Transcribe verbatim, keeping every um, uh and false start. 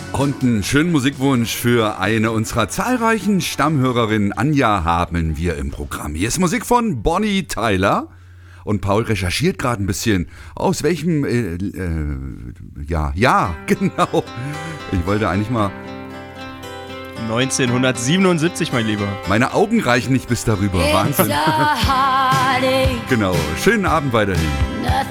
Und einen schönen Musikwunsch für eine unserer zahlreichen Stammhörerinnen, Anja, haben wir im Programm. Hier ist Musik von Bonnie Tyler. Und Paul recherchiert gerade ein bisschen, aus welchem, äh, äh, ja, ja, genau. Ich wollte eigentlich mal... neunzehnhundertsiebenundsiebzig, mein Lieber. Meine Augen reichen nicht bis darüber, Wahnsinn. Genau, schönen Abend weiterhin.